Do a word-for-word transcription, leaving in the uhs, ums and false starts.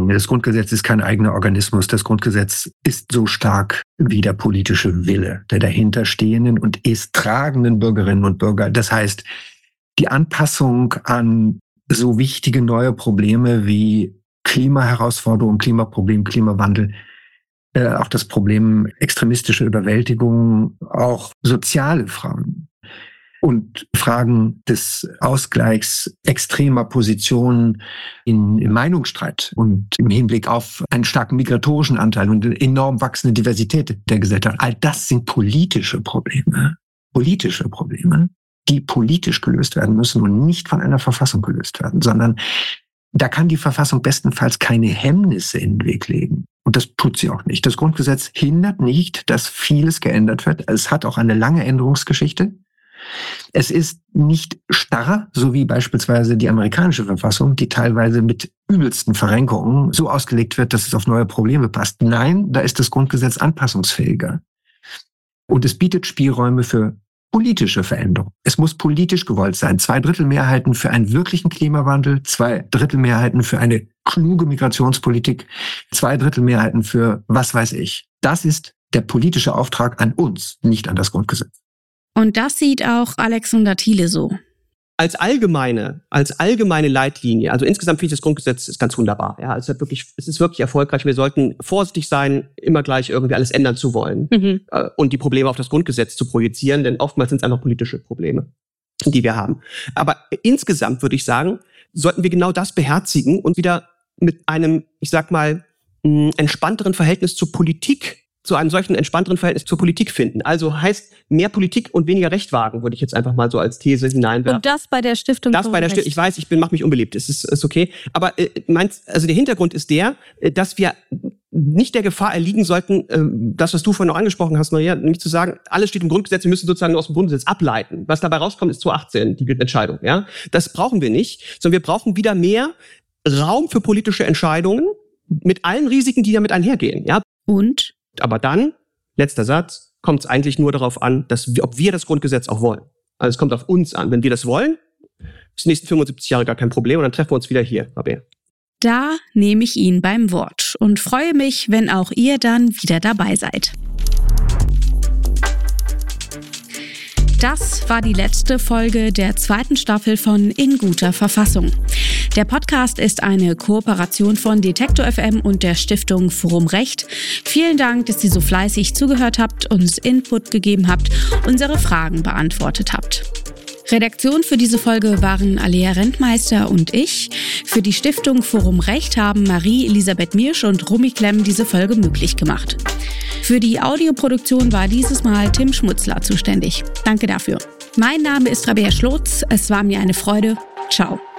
Das Grundgesetz ist kein eigener Organismus. Das Grundgesetz ist so stark wie der politische Wille der dahinterstehenden und ist tragenden Bürgerinnen und Bürger. Das heißt, die Anpassung an so wichtige neue Probleme wie Klimaherausforderungen, Klimaproblem, Klimawandel, äh, auch das Problem extremistische Überwältigung, auch soziale Fragen und Fragen des Ausgleichs extremer Positionen in, im Meinungsstreit und im Hinblick auf einen starken migratorischen Anteil und eine enorm wachsende Diversität der Gesellschaft. All das sind politische Probleme, politische Probleme, die politisch gelöst werden müssen und nicht von einer Verfassung gelöst werden, sondern da kann die Verfassung bestenfalls keine Hemmnisse in den Weg legen. Und das tut sie auch nicht. Das Grundgesetz hindert nicht, dass vieles geändert wird. Es hat auch eine lange Änderungsgeschichte. Es ist nicht starr, so wie beispielsweise die amerikanische Verfassung, die teilweise mit übelsten Verrenkungen so ausgelegt wird, dass es auf neue Probleme passt. Nein, da ist das Grundgesetz anpassungsfähiger. Und es bietet Spielräume für politische Veränderung. Es muss politisch gewollt sein. Zwei Drittel Mehrheiten für einen wirklichen Klimawandel, zwei Drittel Mehrheiten für eine kluge Migrationspolitik, zwei Drittel Mehrheiten für was weiß ich. Das ist der politische Auftrag an uns, nicht an das Grundgesetz. Und das sieht auch Alexander Thiele so. Als allgemeine, als allgemeine Leitlinie, also insgesamt finde ich das Grundgesetz ist ganz wunderbar. Ja, es ist wirklich, es ist wirklich erfolgreich. Wir sollten vorsichtig sein, immer gleich irgendwie alles ändern zu wollen mhm. äh, und die Probleme auf das Grundgesetz zu projizieren, denn oftmals sind es einfach politische Probleme, die wir haben. Aber insgesamt würde ich sagen, sollten wir genau das beherzigen und wieder mit einem, ich sag mal, mh, entspannteren Verhältnis zur Politik zu einem solchen entspannteren Verhältnis zur Politik finden. Also heißt mehr Politik und weniger Recht wagen, würde ich jetzt einfach mal so als These hineinwerfen. Und das bei der Stiftung Das bei der Stiftung. Ich weiß, ich bin, mach mich unbeliebt. Es ist, ist okay. Aber äh, meinst, also der Hintergrund ist der, dass wir nicht der Gefahr erliegen sollten, äh, das, was du vorhin noch angesprochen hast, Maria, nicht zu sagen, alles steht im Grundgesetz, wir müssen sozusagen aus dem Grundgesetz ableiten. Was dabei rauskommt, ist zwanzig achtzehn die Entscheidung. Ja, das brauchen wir nicht, sondern wir brauchen wieder mehr Raum für politische Entscheidungen mit allen Risiken, die damit einhergehen. Ja. Und Aber dann, letzter Satz, kommt es eigentlich nur darauf an, dass wir, ob wir das Grundgesetz auch wollen. Also es kommt auf uns an. Wenn wir das wollen, ist die nächsten fünfundsiebzig Jahre gar kein Problem und dann treffen wir uns wieder hier, Rabea. Da nehme ich ihn beim Wort und freue mich, wenn auch ihr dann wieder dabei seid. Das war die letzte Folge der zweiten Staffel von In guter Verfassung. Der Podcast ist eine Kooperation von Detektor F M und der Stiftung Forum Recht. Vielen Dank, dass ihr so fleißig zugehört habt, uns Input gegeben habt, unsere Fragen beantwortet habt. Redaktion für diese Folge waren Alea Rentmeister und ich. Für die Stiftung Forum Recht haben Marie-Elisabeth Miersch und Romy Klemm diese Folge möglich gemacht. Für die Audioproduktion war dieses Mal Tim Schmutzler zuständig. Danke dafür. Mein Name ist Rabea Schlotz. Es war mir eine Freude. Ciao.